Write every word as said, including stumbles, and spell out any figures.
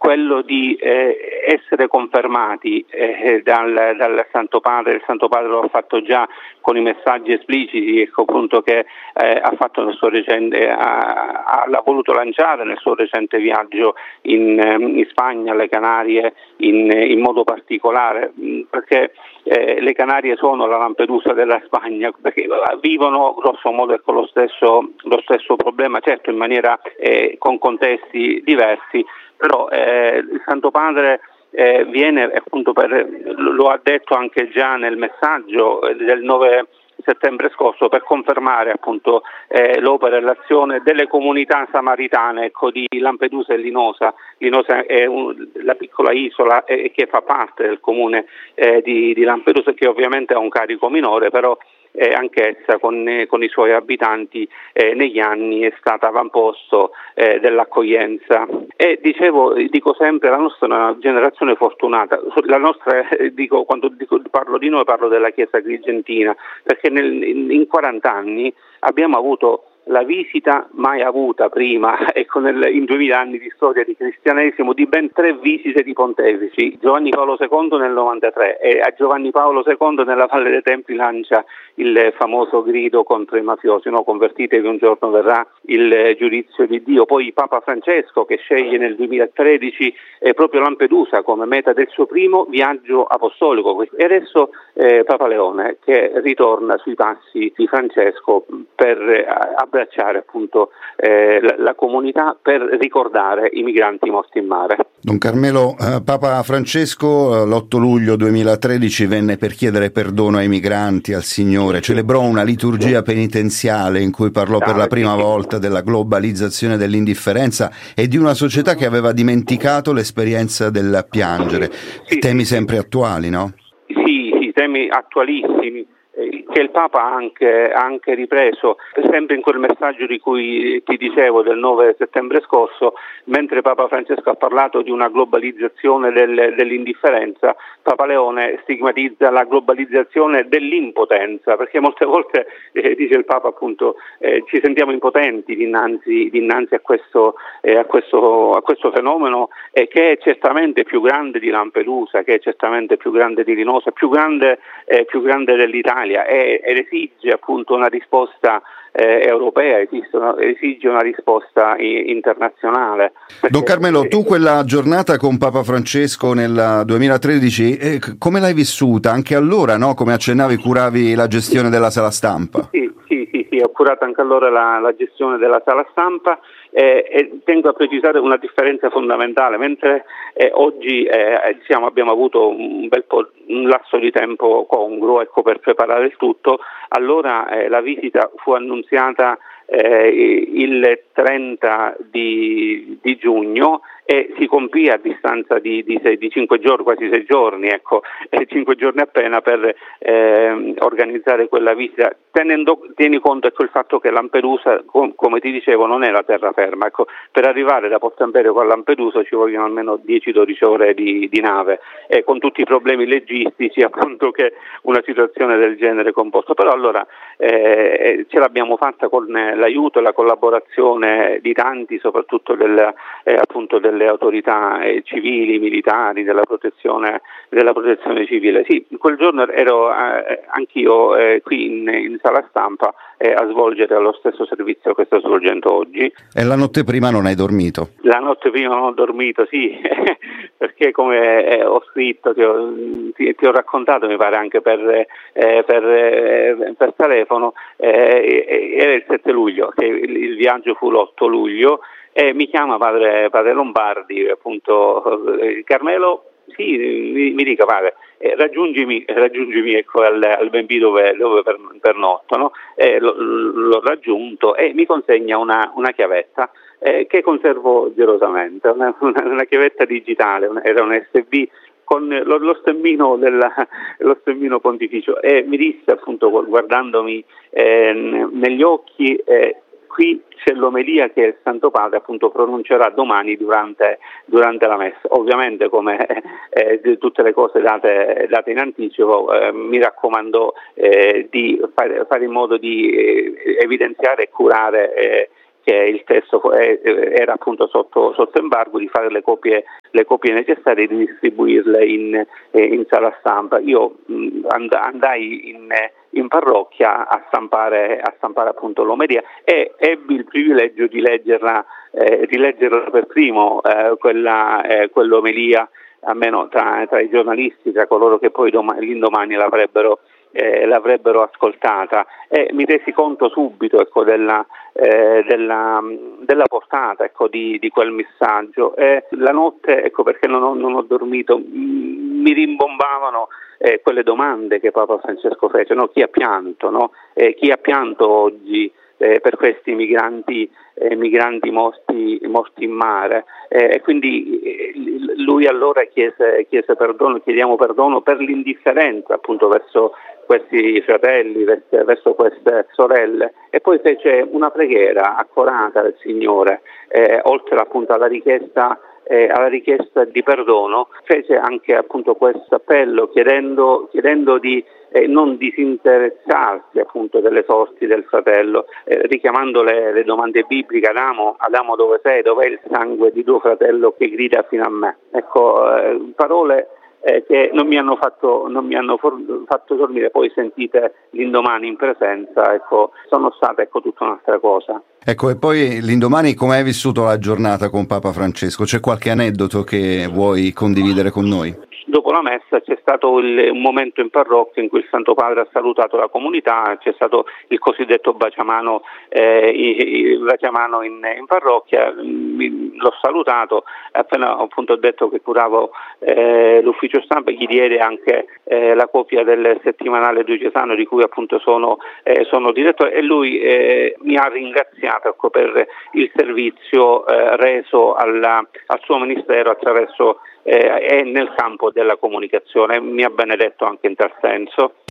quello di eh, essere confermati eh, dal, dal Santo Padre. Il Santo Padre lo ha fatto già con i messaggi espliciti, ecco, appunto, che eh, ha fatto nel suo recente, ha, ha voluto lanciare nel suo recente viaggio in, in Spagna, alle Canarie, in, in modo particolare, perché eh, le Canarie sono la Lampedusa della Spagna, perché vivono grosso modo ecco, lo stesso, lo stesso problema, certo in maniera eh, con contesti diversi, però eh, il Santo Padre eh, viene appunto per, lo ha detto anche già nel messaggio del nove settembre scorso, per confermare appunto eh, l'opera e l'azione delle comunità samaritane, ecco, di Lampedusa e Linosa. Linosa è un, la piccola isola eh, che fa parte del comune eh, di, di Lampedusa, che ovviamente ha un carico minore, però eh, anch'essa con, eh, con i suoi abitanti eh, negli anni è stata avamposto eh, dell'accoglienza. E dicevo, dico sempre, la nostra è una generazione fortunata, la nostra, eh, dico, quando dico, parlo di noi parlo della Chiesa Agrigentina, perché nel, in, in quaranta anni abbiamo avuto la visita mai avuta prima, ecco, nel, in duemila anni di storia di cristianesimo, di ben tre visite di pontefici. Giovanni Paolo secondo nel novantatré, e a Giovanni Paolo secondo nella Valle dei Templi lancia il famoso grido contro i mafiosi, no? Convertitevi, un giorno verrà il giudizio di Dio. Poi Papa Francesco, che sceglie nel duemilatredici eh, proprio Lampedusa come meta del suo primo viaggio apostolico, e adesso eh, Papa Leone, che ritorna sui passi di Francesco per eh, abbracciare appunto eh, la, la comunità, per ricordare i migranti morti in mare. Don Carmelo, eh, Papa Francesco l'otto luglio duemilatredici venne per chiedere perdono ai migranti, al Signore, celebrò una liturgia penitenziale in cui parlò per la prima volta della globalizzazione dell'indifferenza e di una società che aveva dimenticato l'esperienza del piangere. Sì, temi sì, sempre attuali, no? Sì, sì, temi attualissimi, che il Papa ha anche, anche ripreso, sempre in quel messaggio di cui ti dicevo del nove settembre scorso, mentre Papa Francesco ha parlato di una globalizzazione del, dell'indifferenza, Papa Leone stigmatizza la globalizzazione dell'impotenza, perché molte volte, eh, dice il Papa appunto, eh, ci sentiamo impotenti dinanzi, dinanzi a, questo, eh, a, questo, a questo fenomeno eh, che è certamente più grande di Lampedusa, che è certamente più grande di Linosa, più grande, eh, più grande dell'Italia. Ed esige appunto una risposta eh, europea, esiste una, esige una risposta i, internazionale. Perché, Don Carmelo, tu quella giornata con Papa Francesco nel duemilatredici, eh, come l'hai vissuta? Anche allora, no? Come accennavi, curavi la gestione della sala stampa. Sì, sì, sì, sì, ho curato anche allora la, la gestione della sala stampa. Eh, e tengo a precisare una differenza fondamentale: mentre eh, oggi eh, diciamo, abbiamo avuto un bel po' un lasso di tempo congruo, ecco, per preparare il tutto, allora eh, la visita fu annunziata eh, il trenta di, di giugno e si compì a distanza di, di, sei, di cinque giorni, quasi sei giorni, ecco, eh, cinque giorni appena per eh, organizzare quella visita, tenendo tieni conto ecco il fatto che Lampedusa, com, come ti dicevo, non è la terraferma, ecco, per arrivare da Porto Empedocle a Lampedusa ci vogliono almeno dieci dodici ore di, di nave, e con tutti i problemi logistici appunto che una situazione del genere comporta. Però allora eh, ce l'abbiamo fatta con l'aiuto e la collaborazione di tanti, soprattutto del, eh, appunto del le autorità eh, civili, militari, della protezione della protezione civile. Sì, quel giorno ero eh, anch'io eh, qui in, in sala stampa eh, a svolgere lo stesso servizio che sto svolgendo oggi. E la notte prima non hai dormito? La notte prima non ho dormito, sì, perché come eh, ho scritto, ti ho, ti, ti ho raccontato, mi pare anche per, eh, per, eh, per telefono, eh, era il sette luglio, che il, il viaggio fu l'otto luglio, e mi chiama padre, padre Lombardi, appunto, eh, Carmelo, sì, mi, mi dica padre, eh, raggiungimi, raggiungimi ecco, al, al B and B dove, dove per, pernotto, no? eh, lo, l'ho raggiunto e mi consegna una, una chiavetta eh, che conservo gelosamente, una, una, una chiavetta digitale, una, era un S B con lo, lo stemmino della, lo stemmino pontificio, e mi disse appunto, guardandomi eh, negli occhi, eh, qui c'è l'omelia che il Santo Padre appunto pronuncerà domani durante, durante la messa. Ovviamente, come eh, di tutte le cose date, date in anticipo, eh, mi raccomando eh, di fare, fare in modo di eh, evidenziare e curare eh, che il testo era appunto sotto, sotto embargo, di fare le copie, le copie necessarie e di distribuirle in, in sala stampa. Io mh, andai in, in parrocchia a stampare, a stampare appunto l'omelia e ebbi il privilegio di leggerla, eh, di leggerla per primo, eh, quella, eh, quell'omelia, almeno tra, tra i giornalisti, tra coloro che poi domani, l'indomani l'avrebbero Eh, l'avrebbero ascoltata, e mi resi conto subito, ecco, della, eh, della, della portata, ecco, di, di quel messaggio. E la notte, ecco, perché non ho, non ho dormito, m- mi rimbombavano eh, quelle domande che Papa Francesco fece, no? Chi ha pianto, no? Eh, chi ha pianto oggi eh, per questi migranti, eh, migranti morti, morti in mare? Eh, e quindi eh, lui allora chiese, chiese perdono, chiediamo perdono per l'indifferenza appunto verso questi fratelli, verso, verso queste sorelle, e poi fece una preghiera accorata al Signore, eh, oltre appunto alla richiesta eh, alla richiesta di perdono, fece anche appunto questo appello chiedendo, chiedendo di eh, non disinteressarsi appunto delle sorti del fratello, eh, richiamando le, le domande bibliche: Adamo, Adamo dove sei? Dov'è il sangue di tuo fratello che grida fino a me? Ecco, eh, parole Eh, che non mi hanno fatto non mi hanno for- fatto dormire, poi sentite l'indomani in presenza, ecco, sono state ecco tutta un'altra cosa. Ecco, e poi l'indomani come hai vissuto la giornata con Papa Francesco? C'è qualche aneddoto che vuoi condividere con noi? Dopo la messa c'è stato il, un momento in parrocchia in cui il Santo Padre ha salutato la comunità, c'è stato il cosiddetto baciamano, eh, il baciamano in, in parrocchia. Mi, l'ho salutato, appena appunto ho detto che curavo eh, l'ufficio stampa, gli diede anche eh, la copia del settimanale diocesano di cui appunto sono, eh, sono direttore, e lui eh, mi ha ringraziato ecco, per il servizio eh, reso alla, al suo ministero attraverso eh, e nel campo della comunicazione. Mi ha benedetto anche in tal senso.